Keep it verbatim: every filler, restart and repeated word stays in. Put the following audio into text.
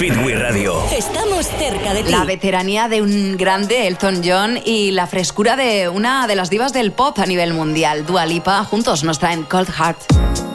Hit We Radio. Estamos cerca de ti. La veteranía de un grande, Elton John, y la frescura de una de las divas del pop a nivel mundial, Dua Lipa, juntos nos traen Cold Heart.